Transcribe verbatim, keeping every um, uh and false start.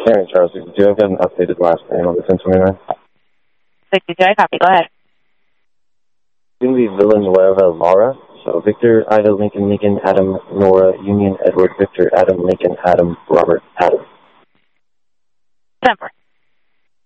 Karen Charles, do you have an updated last name on the ten twenty-nine? sixty-two, copy. Go ahead. It's going to be Villanueva Laura. So Victor, Ida, Lincoln, Lincoln, Adam, Nora, Union, Edward, Victor, Adam, Lincoln, Adam, Robert, Adam. December.